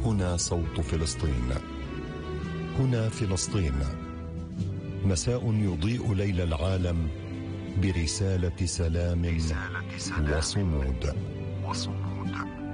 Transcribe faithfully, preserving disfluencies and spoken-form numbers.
هنا صوت فلسطين. هنا فلسطين، مساء يضيء ليل العالم برسالة سلام, برسالة سلام وصمود. وصمود.